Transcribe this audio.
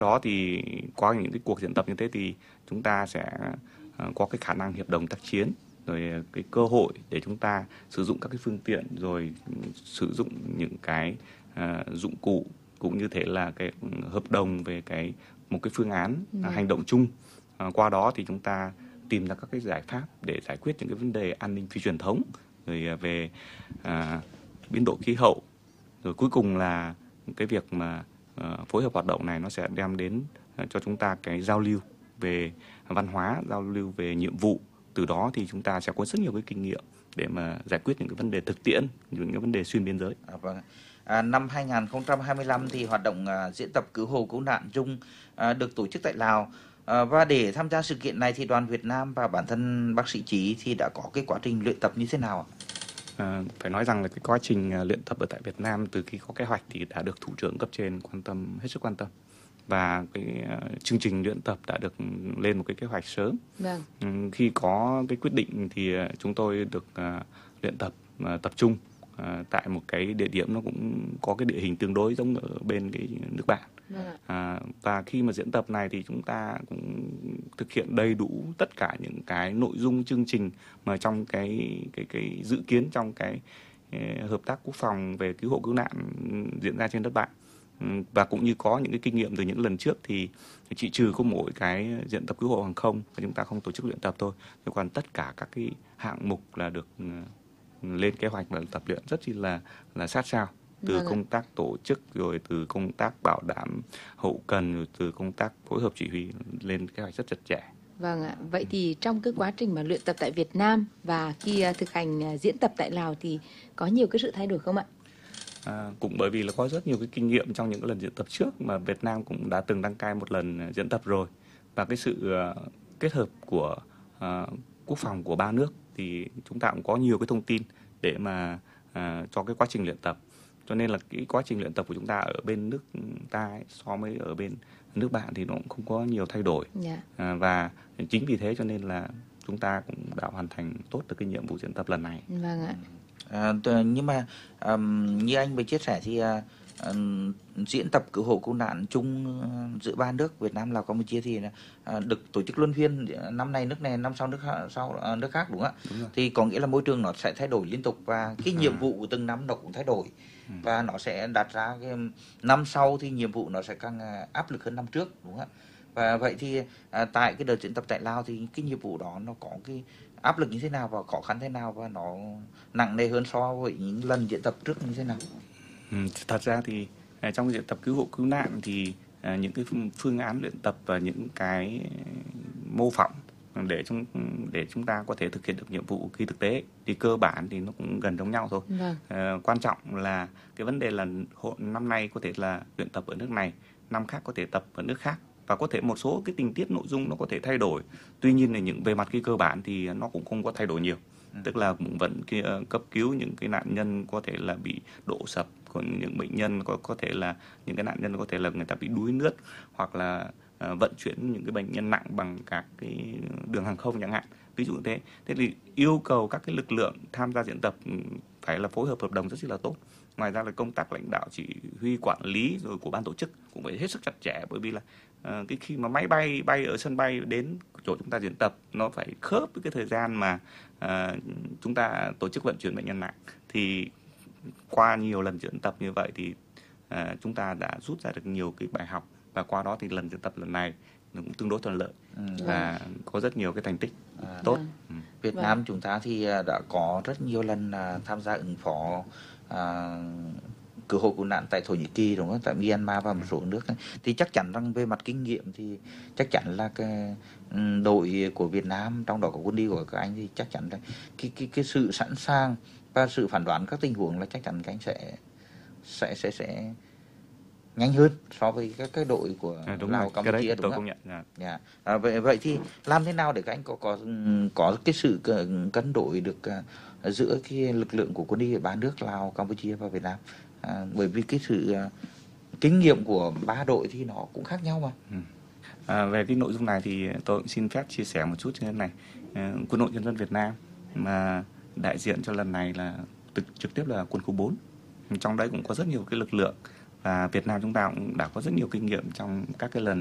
Đó thì qua những cái cuộc diễn tập như thế thì chúng ta sẽ có cái khả năng hiệp đồng tác chiến, rồi cái cơ hội để chúng ta sử dụng các cái phương tiện, rồi sử dụng những cái dụng cụ, cũng như thể là cái hợp đồng về một cái phương án hành động chung. Qua đó thì chúng ta tìm ra các cái giải pháp để giải quyết những cái vấn đề an ninh phi truyền thống, rồi về biến đổi khí hậu, rồi cuối cùng là cái việc mà phối hợp hoạt động này nó sẽ đem đến cho chúng ta cái giao lưu về văn hóa, giao lưu về nhiệm vụ. Từ đó thì chúng ta sẽ có rất nhiều cái kinh nghiệm để mà giải quyết những cái vấn đề thực tiễn, những cái vấn đề xuyên biên giới. Vâng. Năm 2025 thì hoạt động diễn tập cứu hộ cứu nạn chung được tổ chức tại Lào. Và để tham gia sự kiện này thì đoàn Việt Nam và bản thân bác sĩ Chí thì đã có cái quá trình luyện tập như thế nào ạ? Phải nói rằng là cái quá trình luyện tập ở tại Việt Nam từ khi có kế hoạch thì đã được thủ trưởng cấp trên hết sức quan tâm, và cái chương trình luyện tập đã được lên một cái kế hoạch sớm. Vâng. Khi có cái quyết định thì chúng tôi được luyện tập tập trung tại một cái địa điểm nó cũng có cái địa hình tương đối giống ở bên cái nước bạn. Và khi mà diễn tập này thì chúng ta cũng thực hiện đầy đủ tất cả những cái nội dung chương trình mà trong cái dự kiến trong cái hợp tác quốc phòng về cứu hộ cứu nạn diễn ra trên đất bạn. Và cũng như có những cái kinh nghiệm từ những lần trước thì chỉ trừ có mỗi cái diễn tập cứu hộ hàng không và chúng ta không tổ chức luyện tập thôi, còn tất cả các cái hạng mục là được lên kế hoạch và tập luyện rất là sát sao, từ công tác tổ chức, rồi từ công tác bảo đảm hậu cần, rồi từ công tác phối hợp chỉ huy, lên kế hoạch rất chặt chẽ. Vâng ạ. Vậy thì trong cái quá trình mà luyện tập tại Việt Nam và khi thực hành diễn tập tại Lào thì có nhiều cái sự thay đổi không ạ? Cũng bởi vì là có rất nhiều cái kinh nghiệm trong những cái lần diễn tập trước mà Việt Nam cũng đã từng đăng cai một lần diễn tập rồi, và cái sự kết hợp của quốc phòng của ba nước thì chúng ta cũng có nhiều cái thông tin để mà cho cái quá trình luyện tập. Cho nên là cái quá trình luyện tập của chúng ta ở bên nước ta ấy, so với ở bên nước bạn thì nó cũng không có nhiều thay đổi. Và chính vì thế cho nên là chúng ta cũng đã hoàn thành tốt được cái nhiệm vụ diễn tập lần này. Vâng ạ. Nhưng mà như anh vừa chia sẻ thì diễn tập cứu hộ cứu nạn chung giữa ba nước Việt Nam, Lào, Campuchia thì được tổ chức luân phiên, năm này nước này, năm sau nước khác, đúng không ạ? Thì có nghĩa là môi trường nó sẽ thay đổi liên tục và cái nhiệm vụ của từng năm nó cũng thay đổi, và nó sẽ đặt ra cái năm sau thì nhiệm vụ nó sẽ càng áp lực hơn năm trước, đúng không ạ? Và vậy thì tại cái đợt diễn tập tại Lào thì cái nhiệm vụ đó nó có cái áp lực như thế nào và khó khăn thế nào, và nó nặng nề hơn so với những lần diễn tập trước như thế nào? Thật ra thì trong diễn tập cứu hộ cứu nạn thì những cái phương án luyện tập và những cái mô phỏng để chúng ta có thể thực hiện được nhiệm vụ khi thực tế thì cơ bản thì nó cũng gần giống nhau thôi. Quan trọng là cái vấn đề là năm nay có thể là luyện tập ở nước này, năm khác có thể tập ở nước khác, và có thể một số cái tình tiết nội dung nó có thể thay đổi. Tuy nhiên là về mặt cái cơ bản thì nó cũng không có thay đổi nhiều. Tức là cũng vẫn cấp cứu những cái nạn nhân có thể là bị đổ sập, còn những bệnh nhân có thể là những cái nạn nhân có thể là người ta bị đuối nước, hoặc là vận chuyển những cái bệnh nhân nặng bằng các cái đường hàng không chẳng hạn, ví dụ như thế. Thế thì yêu cầu các cái lực lượng tham gia diễn tập phải là phối hợp đồng rất là tốt. Ngoài ra là công tác lãnh đạo chỉ huy quản lý rồi của ban tổ chức cũng phải hết sức chặt chẽ, bởi vì là cái khi mà máy bay ở sân bay đến chỗ chúng ta diễn tập nó phải khớp với cái thời gian mà chúng ta tổ chức vận chuyển bệnh nhân nặng. Thì qua nhiều lần diễn tập như vậy thì chúng ta đã rút ra được nhiều cái bài học, và qua đó thì lần diễn tập lần này nó cũng tương đối thuận lợi và có rất nhiều cái thành tích tốt. Việt Nam chúng ta thì đã có rất nhiều lần tham gia ứng phó cứu hộ cứu nạn tại Thổ Nhĩ Kỳ, đúng không? Tại Myanmar và một số nước, thì chắc chắn rằng về mặt kinh nghiệm thì chắc chắn là cái đội của Việt Nam, trong đó có quân đi của các anh, thì chắc chắn là cái sự sẵn sàng và sự phán đoán các tình huống là chắc chắn các anh sẽ nhanh hơn so với các đội của Lào, Campuchia, đúng không? Vậy thì làm thế nào để các anh có cái sự cân đối được giữa cái lực lượng của quân y ba nước Lào, Campuchia và Việt Nam? Bởi vì cái sự kinh nghiệm của ba đội thì nó cũng khác nhau mà. Về cái nội dung này thì tôi cũng xin phép chia sẻ một chút như thế này. Quân đội Nhân dân Việt Nam mà đại diện cho lần này là trực tiếp là quân khu 4. Trong đấy cũng có rất nhiều cái lực lượng Và Việt Nam chúng ta cũng đã có rất nhiều kinh nghiệm trong các cái lần